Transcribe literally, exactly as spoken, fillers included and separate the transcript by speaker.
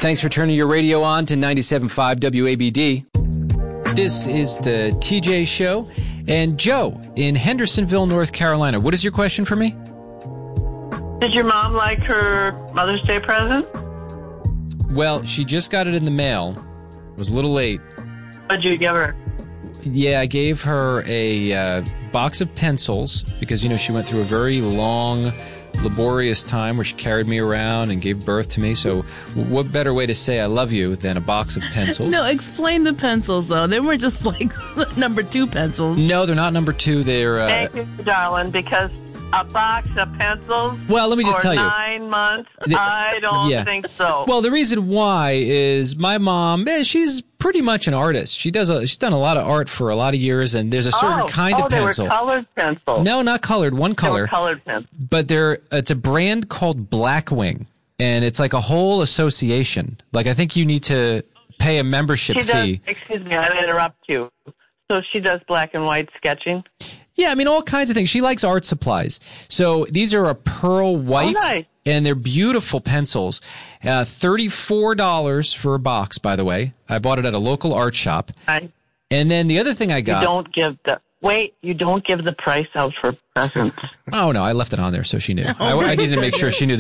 Speaker 1: Thanks for turning your radio on to ninety-seven point five W A B D. This is the T J Show. And Joe in Hendersonville, North Carolina. What is your question for me?
Speaker 2: Did your mom like her Mother's Day present?
Speaker 1: Well, she just got it in the mail. It was a little late.
Speaker 2: What did you give her?
Speaker 1: Yeah, I gave her a uh, box of pencils because, you know, she went through a very long, laborious time where she carried me around and gave birth to me. So what better way to say I love you than a box of pencils?
Speaker 3: No, explain the pencils, though. They were just like number two pencils.
Speaker 1: No, they're not number two. They're... Uh,
Speaker 2: Thank you, darling, because a box of pencils
Speaker 1: well, let me just
Speaker 2: for
Speaker 1: tell you.
Speaker 2: nine months, I don't
Speaker 1: yeah.
Speaker 2: think so.
Speaker 1: Well, the reason why is my mom, eh, she's pretty much an artist. She does a, she's done a lot of art for a lot of years, and there's a certain
Speaker 2: oh,
Speaker 1: kind
Speaker 2: oh,
Speaker 1: of pencil.
Speaker 2: Oh, they were colored pencils.
Speaker 1: No, not colored. One color.
Speaker 2: They were colored pencils.
Speaker 1: But they're, it's a brand called Blackwing, and it's like a whole association. Like, I think you need to pay a membership
Speaker 2: she
Speaker 1: fee.
Speaker 2: Does, excuse me, I interrupt you. So she does black and white sketching?
Speaker 1: Yeah, I mean, all kinds of things. She likes art supplies. So these are a pearl white,
Speaker 2: oh, nice.
Speaker 1: And they're beautiful pencils. Uh, thirty-four dollars for a box, by the way. I bought it at a local art shop.
Speaker 2: Nice.
Speaker 1: And then the other thing I got...
Speaker 2: You don't give the... Wait, you don't give the price out for presents.
Speaker 1: Oh, no, I left it on there so she knew. I, I needed to make sure she knew